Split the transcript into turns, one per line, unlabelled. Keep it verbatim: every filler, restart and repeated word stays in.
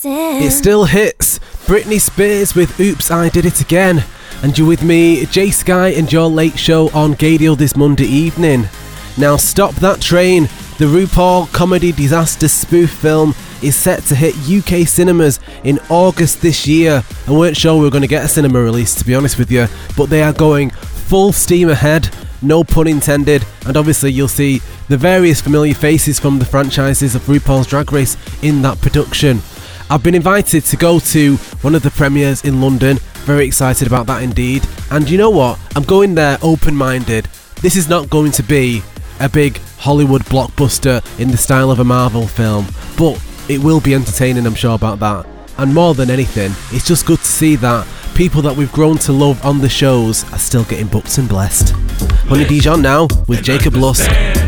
Sam.
It still hits. Britney Spears with Oops, I Did It Again. And you're with me, Jay Sky, and your late show on Gadio this Monday evening. Now stop that train. The RuPaul comedy disaster spoof film is set to hit U K cinemas in August this year. I weren't sure we were going to get a cinema release, to be honest with you, but they are going full steam ahead, no pun intended, and obviously you'll see the various familiar faces from the franchises of RuPaul's Drag Race in that production. I've been invited to go to one of the premieres in London, very excited about that indeed, and you know what, I'm going there open-minded. This is not going to be a big Hollywood blockbuster in the style of a Marvel film, but it will be entertaining, I'm sure about that. And more than anything, it's just good to see that people that we've grown to love on the shows are still getting booked and blessed. Honey Dijon now with Jacob Lusk.